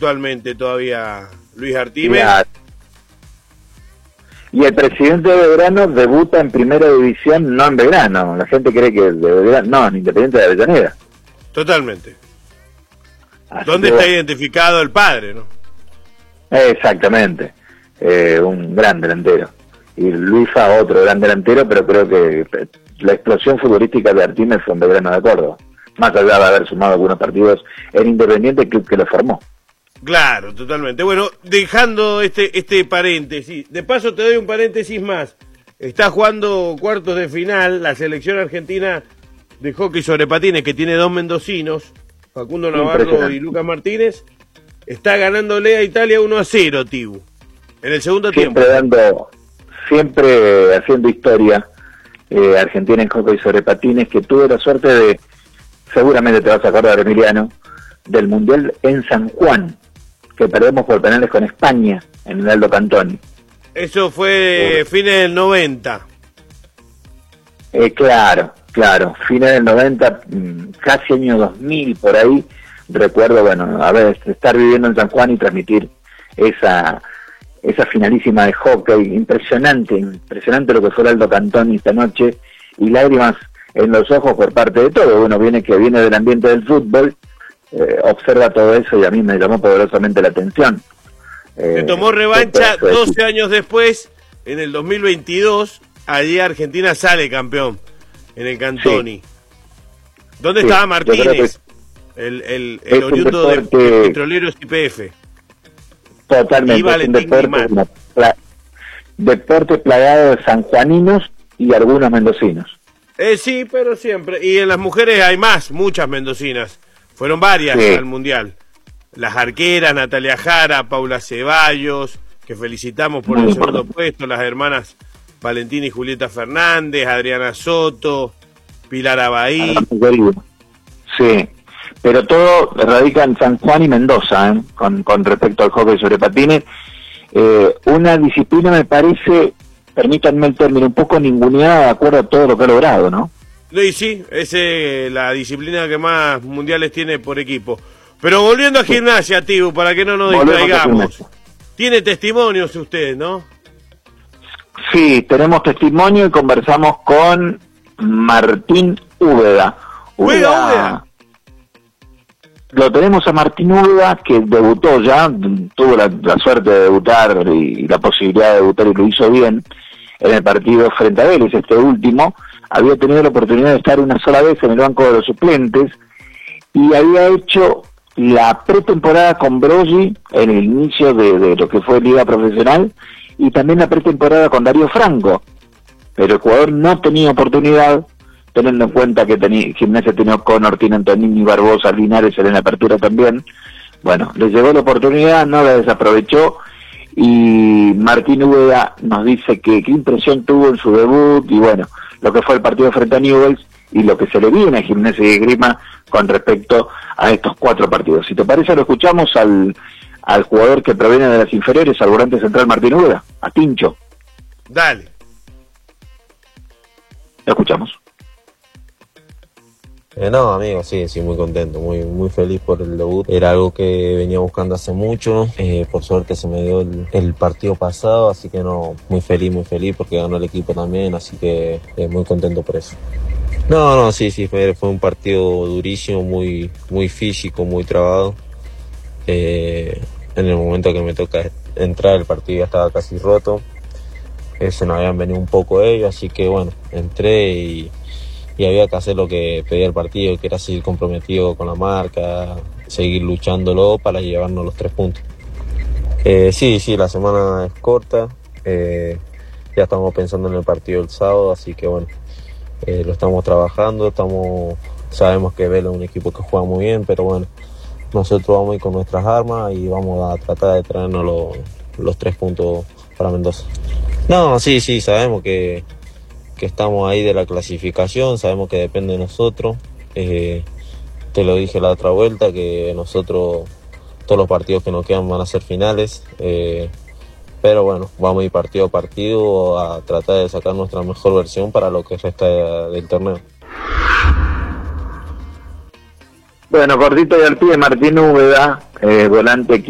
actualmente todavía Luis Artime. Claro. Y el presidente de Belgrano debuta en primera división, no en Belgrano. La gente cree que de Belgrano, no, en Independiente de Avellaneda. Totalmente. Así ¿Dónde está identificado el padre, no? Exactamente. Un gran delantero. Y Luisa otro gran delantero, pero creo que la explosión futbolística de Artime fue en Belgrano de Córdoba. Más allá de haber sumado algunos partidos en Independiente, club que lo formó. Claro, totalmente. Bueno, dejando este paréntesis, de paso te doy un paréntesis más. Está jugando cuartos de final la selección argentina de hockey sobre patines, que tiene 2 mendocinos, Facundo Navarro y Lucas Martínez. Está ganándole a Italia 1-0, Tibu, en el segundo tiempo. Siempre haciendo historia, Argentina en hockey sobre patines, que tuve la suerte de, seguramente te vas a acordar, Emiliano, del Mundial en San Juan, que perdemos por penales con España en el Aldo Cantoni. Eso fue fines del 90. Claro, fines del 90, casi año 2000, por ahí. Recuerdo, estar viviendo en San Juan y transmitir esa finalísima de hockey. Impresionante lo que fue el Aldo Cantoni esta noche, y lágrimas en los ojos por parte de todo. Uno que viene del ambiente del fútbol, observa todo eso y a mí me llamó poderosamente la atención. Se tomó revancha 12 años después, en el 2022, allí Argentina sale campeón en el Cantoni. Sí. ¿Dónde estaba Martínez? El oriundo de Petroleros YPF. Totalmente, es un deporte plagado de sanjuaninos y algunos mendocinos. Sí, pero siempre. Y en las mujeres hay muchas mendocinas. Fueron varias al Mundial. Las arqueras, Natalia Jara, Paula Ceballos, que felicitamos por el segundo puesto, las hermanas Valentina y Julieta Fernández, Adriana Soto, Pilar Abaí. Sí, pero todo radica en San Juan y Mendoza, con respecto al hockey sobre patines. Una disciplina, me parece, permítanme el término, un poco ninguneada de acuerdo a todo lo que ha logrado, ¿no? Sí, es la disciplina que más mundiales tiene por equipo. Pero volviendo a gimnasia, Tibu, para que no nos distraigamos. Tiene testimonios usted, ¿no? Sí, tenemos testimonio y conversamos con Martín Úbeda. Úbeda. Lo tenemos a Martín Úbeda, que debutó ya, tuvo la suerte de debutar y la posibilidad de debutar, y lo hizo bien en el partido frente a Vélez, este último. Había tenido la oportunidad de estar una sola vez en el banco de los suplentes y había hecho la pretemporada con Broggi en el inicio de lo que fue Liga Profesional, y también la pretemporada con Darío Franco, pero el jugador no tenía oportunidad, teniendo en cuenta que Gimnasia tenía O'Connor, tiene Antonini, Barbosa, Linares en la apertura también. Bueno, le llegó la oportunidad, no la desaprovechó, y Martín Úbeda nos dice que qué impresión tuvo en su debut, y bueno, lo que fue el partido frente a Newell's, y lo que se le viene a Gimnasia y Esgrima con respecto a estos 4 partidos. Si te parece, lo escuchamos al jugador que proviene de las inferiores, al volante central Martín Úbeda, a Tincho. Dale. Lo escuchamos. No, amigo, sí, muy contento, muy feliz por el debut. Era algo que venía buscando hace mucho. Por suerte se me dio el partido pasado, así que muy feliz porque ganó el equipo también, así que muy contento por eso. No, sí, fue un partido durísimo, muy físico, muy trabado. En el momento que me toca entrar, el partido ya estaba casi roto. Se nos habían venido un poco ellos, así que bueno, entré y había que hacer lo que pedía el partido, que era seguir comprometido con la marca, seguir luchándolo para llevarnos los 3 puntos. Sí, la semana es corta, ya estamos pensando en el partido del sábado, así que bueno, lo estamos trabajando, sabemos que Vélez es un equipo que juega muy bien, pero bueno, nosotros vamos a ir con nuestras armas y vamos a tratar de traernos los 3 puntos para Mendoza. No, sí, sabemos que estamos ahí de la clasificación, sabemos que depende de nosotros. Te lo dije la otra vuelta, que nosotros todos los partidos que nos quedan van a ser finales, pero bueno, vamos a ir partido a partido a tratar de sacar nuestra mejor versión para lo que resta del torneo. Bueno, cortito y al pie, Martín Úbeda, volante